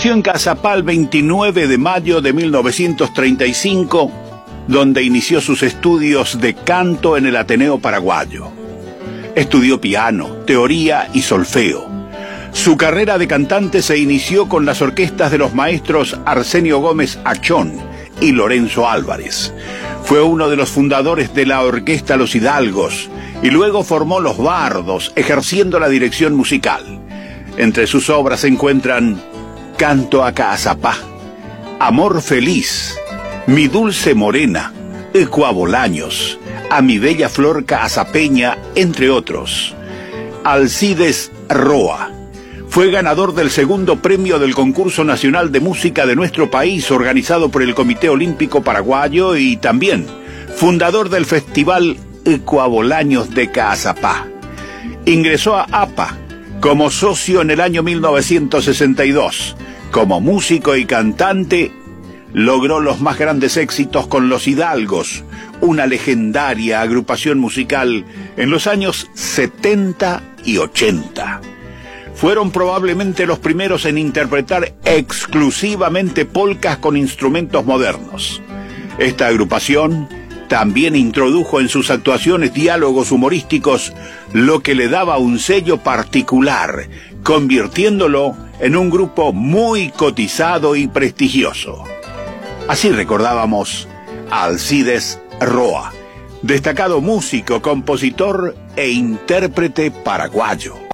Nació en Caazapá el 29 de mayo de 1935, donde inició sus estudios de canto en el Ateneo Paraguayo. Estudió piano, teoría y solfeo. Su carrera de cantante se inició con las orquestas de los maestros Arsenio Gómez Achón y Lorenzo Álvarez. Fue uno de los fundadores de la orquesta Los Hidalgos y luego formó Los Bardos, ejerciendo la dirección musical. Entre sus obras se encuentran Canto a Caazapá, Amor Feliz, Mi Dulce Morena, Ecuabolaños, A mi bella flor caazapeña, entre otros. Alcides Roa fue ganador del segundo premio del Concurso Nacional de Música de nuestro país, organizado por el Comité Olímpico Paraguayo, y también fundador del Festival Ecuabolaños de Caazapá. Ingresó a APA como socio en el año 1962. Como músico y cantante, logró los más grandes éxitos con Los Hidalgos, una legendaria agrupación musical en los años 70 y 80. Fueron probablemente los primeros en interpretar exclusivamente polcas con instrumentos modernos. Esta agrupación también introdujo en sus actuaciones diálogos humorísticos, lo que le daba un sello particular, convirtiéndolo en un grupo muy cotizado y prestigioso. Así recordábamos a Alcides Roa, destacado músico, compositor e intérprete paraguayo.